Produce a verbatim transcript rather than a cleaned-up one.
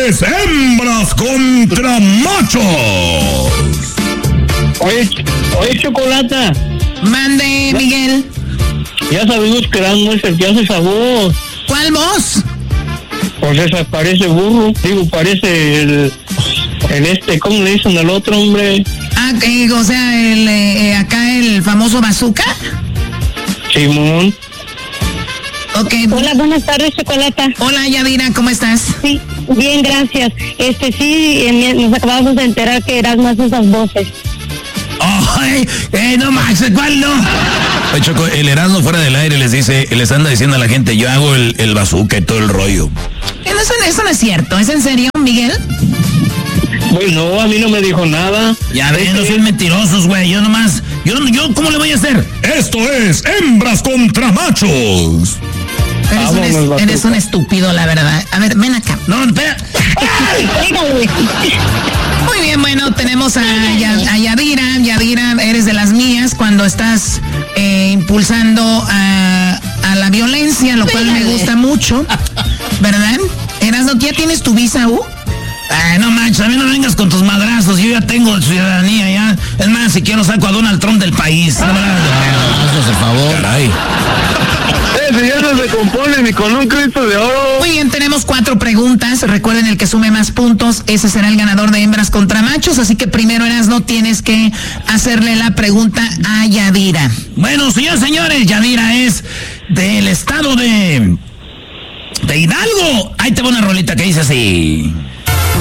es Hembras contra Machos. Oye, oye, Chocolata. Mande, Miguel. Ya sabemos que Erasmo es el que hace esa voz. ¿Cuál voz? Pues esa parece burro. Digo, parece el... el este, ¿cómo le dicen al otro hombre? Ah, eh, o sea, el, eh, acá el famoso Bazooka. Simón. Ok. Hola, buenas tardes, Chocolata. Hola, Yadira, ¿cómo estás? Sí, bien, gracias. Este, sí, eh, nos acabamos de enterar que Erasmo hace esas voces. Ay, eh, no más, ¿cuál no? Oye, Choco, el Erasmo fuera del aire les dice, les anda diciendo a la gente, yo hago el, el bazooka y todo el rollo. Eso, eso no es cierto, ¿es en serio, Miguel? Bueno, a mí no me dijo nada. Ya ven, no sean mentirosos, güey, yo nomás, yo, yo, ¿cómo le voy a hacer? Esto es Hembras contra Machos. Eres, un, es, eres un estúpido, la verdad. A ver, ven acá. No, espera. Muy bien, bueno, tenemos a, a Yadira. Yadira, eres de las mías cuando estás eh, impulsando a, a la violencia, lo cual me gusta mucho, ¿verdad? Erasmo, ¿ya tienes tu visa U? Ay, no manches, a mí no vengas con tus madrazos, yo ya tengo ciudadanía, ya. Es más, si quiero saco a Donald Trump del país. No, haznos el favor. Caray. Ese ya no se compone ni con un Cristo de oro. Muy bien, tenemos cuatro preguntas. Recuerden, el que sume más puntos, ese será el ganador de Hembras contra Machos. Así que primero, Erasmo, tienes que hacerle la pregunta a Yadira. Bueno, señores, señores, Yadira es del estado de... de Hidalgo. Ahí te va una rolita que dice así...